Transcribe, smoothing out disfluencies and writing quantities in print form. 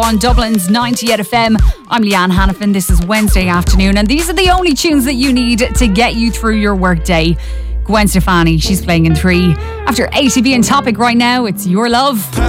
On Dublin's 98 FM, I'm Leanne Hannafin. This is Wednesday afternoon, and these are the only tunes that you need to get you through your workday. Gwen Stefani, she's playing in 3. After ATV and Topic right now, it's Your Love.